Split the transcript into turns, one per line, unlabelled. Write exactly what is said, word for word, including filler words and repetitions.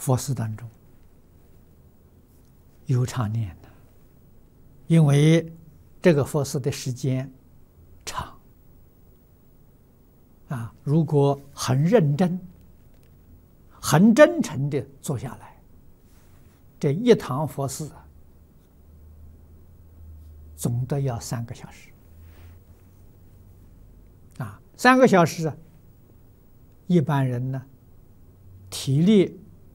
佛寺当中有常念的，因为这个佛寺的时间长啊，如果很认真、很真诚的坐下来，这一堂佛寺啊，总得要三个小时啊，三个小时啊，一般人呢体力